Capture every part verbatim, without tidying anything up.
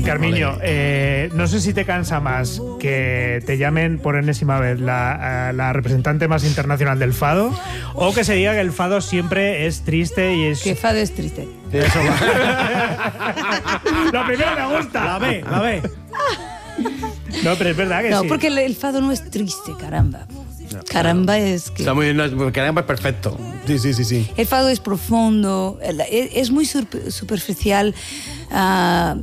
Carmiño, eh, no sé si te cansa más que te llamen por enésima vez la, la representante más internacional del fado o que se diga que el fado siempre es triste y es... Que fado es triste. Eso va. Lo primero me gusta. La B, la B. No, pero es verdad que no, sí. No, porque el, el fado no es triste, caramba. No, caramba claro. es que... Está muy bien, caramba es perfecto. Sí, sí, sí, sí. El fado es profundo, es muy superficial uh,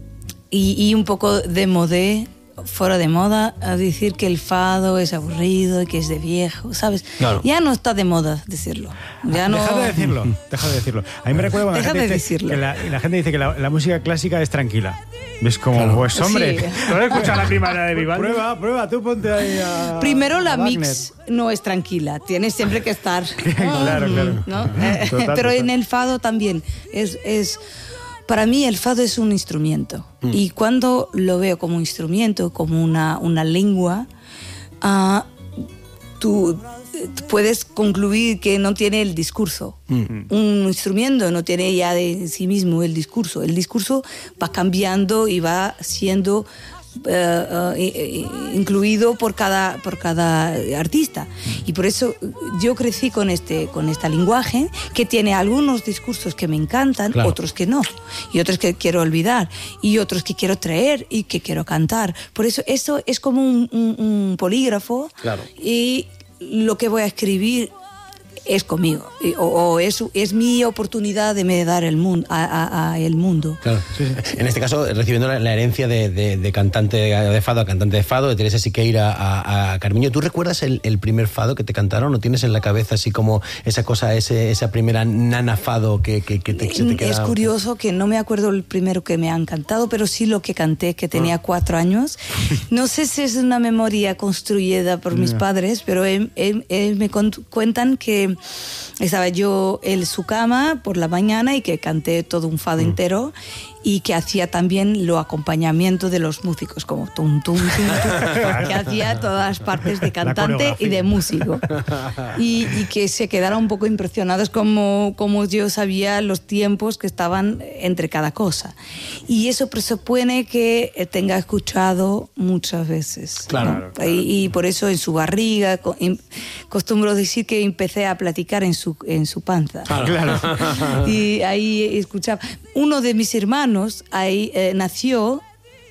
y, y un poco de modé, fuera de moda, a decir que el fado es aburrido y que es de viejo, ¿sabes? Claro. Ya no está de moda decirlo. Ya no... Deja de decirlo, deja de decirlo. A mí me recuerda cuando deja la gente de dice decirlo. que la, la gente dice que la, la música clásica es tranquila. ¿Ves como, claro. pues hombre, sí. ¿no has escuchado la primaria de Vivaldi? Prueba, prueba, tú ponte ahí a... Primero la a mix no es tranquila, tienes siempre que estar... claro, claro. ¿no? Total, Pero total. En el fado también es... es Para mí el fado es un instrumento mm. y cuando lo veo como instrumento, como una, una lengua, uh, tú, tú puedes concluir que no tiene el discurso. Mm. Un instrumento no tiene ya de sí mismo el discurso. El discurso va cambiando y va siendo... Uh, uh, incluido por cada, por cada artista y por eso yo crecí con este, con este lenguaje que tiene algunos discursos que me encantan, claro. otros que no y otros que quiero olvidar y otros que quiero traer y que quiero cantar, por eso eso es como un, un, un polígrafo claro. y lo que voy a escribir es conmigo, o, o es, es mi oportunidad de me dar el mundo, a, a, a el mundo. Claro. Sí, sí. En este caso, recibiendo la, la herencia de, de, de cantante de fado a cantante de fado, de Teresa Siqueira a, a Carmiño, ¿tú recuerdas el, el primer fado que te cantaron? ¿O tienes en la cabeza así como esa cosa, ese, esa primera nana fado que, que, que te, se te queda? Es curioso que no me acuerdo el primero que me han cantado, pero sí lo que canté, que tenía oh. cuatro años. No sé si es una memoria construida por mis yeah. padres, pero él, él, él me cuentan que estaba yo en su cama por la mañana y que canté todo un fado mm. entero y que hacía también lo acompañamiento de los músicos, como tum, tum, tum, tum, que hacía todas las partes de cantante y de músico. Y, y que se quedaron un poco impresionados como, como yo sabía los tiempos que estaban entre cada cosa. Y eso presupone que tenga escuchado muchas veces. Claro. ¿no? claro. Y, y por eso en su barriga, costumbro decir que empecé a platicar en su, en su panza. Claro. Y ahí escuchaba. Uno de mis hermanos ahí eh, nació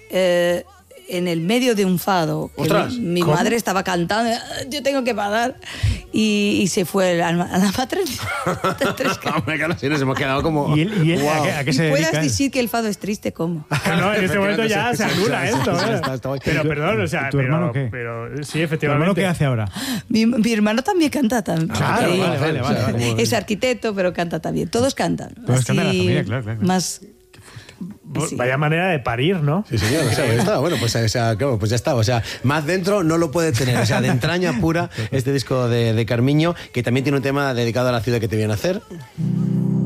eh, en el medio de un fado. Que mi mi madre estaba cantando, yo tengo que parar, y, y se fue a la, a la maternidad. Hombre, claro, sí, nos hemos quedado como... ¿Y él, y él, wow. ¿a qué, a qué se dedica? Puedas decir que el fado es triste, ¿cómo? No, en este momento ya se anula esto. Pero perdón, o sea, ¿Tu pero, hermano qué? pero sí, efectivamente. ¿Tu hermano qué hace ahora? Mi, mi hermano también canta también. Claro, sí, vale, vale, vale, vale. Es arquitecto, pero canta también. Todos cantan. Todos Así, cantan en la familia, claro, claro. Más... Sí. Vaya manera de parir, ¿no? Sí, señor. O sea, ya está. Bueno, pues, o sea, claro, pues ya está. O sea, más dentro no lo puede tener. O sea, de entraña pura este disco de, de Carmiño, que también tiene un tema dedicado a la ciudad que te viene a hacer.